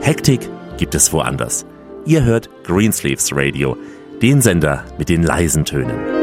Hektik gibt es woanders. Ihr hört Greensleeves Radio, den Sender mit den leisen Tönen.